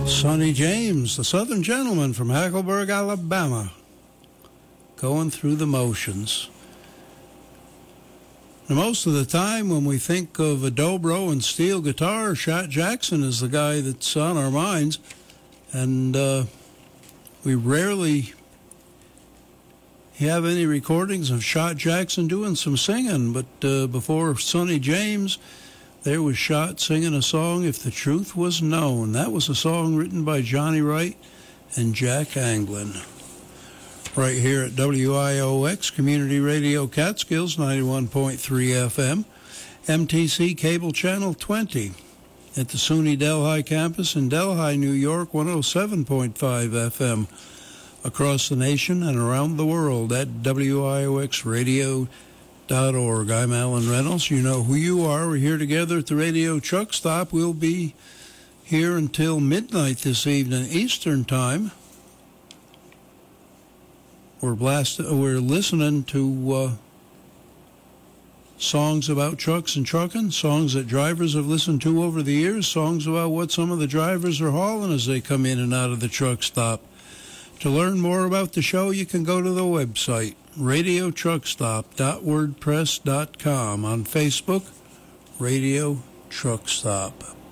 Sonny James, the Southern Gentleman from Hackleburg, Alabama, going through the motions. Now, most of the time when we think of a dobro and steel guitar, Shot Jackson is the guy that's on our minds, and we rarely have any recordings of Shot Jackson doing some singing, but before Sonny James, there was Shot singing a song, If the Truth Was Known. That was a song written by Johnny Wright and Jack Anglin. Right here at WIOX Community Radio Catskills, 91.3 FM, MTC Cable Channel 20. At the SUNY Delhi campus in Delhi, New York, 107.5 FM. Across the nation and around the world at WIOXradio.org. I'm Alan Reynolds. You know who you are. We're here together at the Radio Truck Stop. We'll be here until midnight this evening, Eastern Time. We're listening to songs about trucks and trucking, songs that drivers have listened to over the years, songs about what some of the drivers are hauling as they come in and out of the truck stop. To learn more about the show, you can go to the website, radiotruckstop.wordpress.com. On Facebook, Radio Truck Stop.